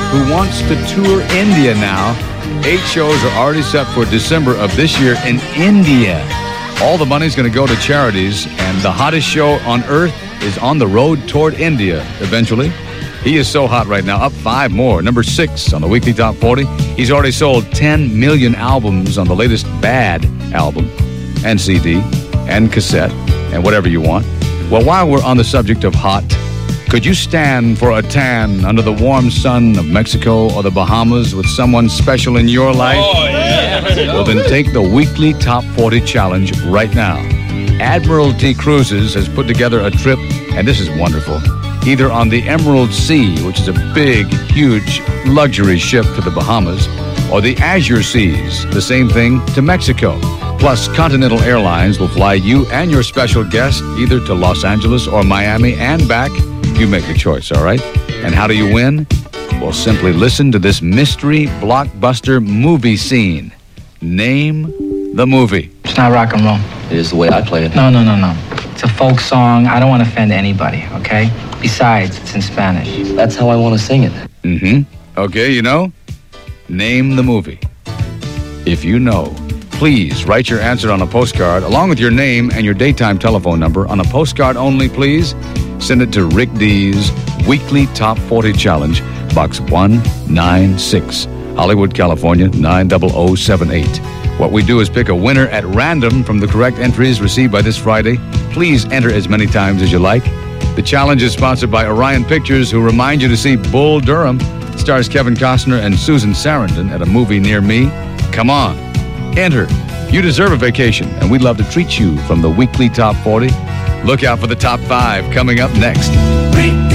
who wants to tour India now. 8 shows are already set for December of this year in India. All the money's going to go to charities, and the hottest show on earth is on the road toward India eventually. He is so hot right now, up 5 more. Number 6 on the weekly top 40. He's already sold 10 million albums on the latest Bad album, and CD, and cassette, and whatever you want. Well, while we're on the subject of hot, could you stand for a tan under the warm sun of Mexico or the Bahamas with someone special in your life? Oh, yeah. Well, then take the weekly top 40 challenge right now. Admiralty Cruises has put together a trip, and this is wonderful, either on the Emerald Sea, which is a big, huge luxury ship to the Bahamas, or the Azure Seas, the same thing, to Mexico. Plus, Continental Airlines will fly you and your special guest either to Los Angeles or Miami and back. You make the choice, all right? And how do you win? Well, simply listen to this mystery blockbuster movie scene. Name the movie. It's not rock and roll. It is the way I play it. No. It's a folk song. I don't want to offend anybody, okay? Besides, it's in Spanish. That's how I want to sing it. Mm-hmm. Okay, you know? Name the movie. If you know, please write your answer on a postcard along with your name and your daytime telephone number on a postcard only, please. Send it to Rick D's Weekly Top 40 Challenge, Box 196, Hollywood, California, 90078. What we do is pick a winner at random from the correct entries received by this Friday. Please enter as many times as you like. The challenge is sponsored by Orion Pictures, who remind you to see Bull Durham. It stars Kevin Costner and Susan Sarandon at a movie near me. Come on, enter. You deserve a vacation, and we'd love to treat you from the Weekly Top 40. Look out for the top 5 coming up next.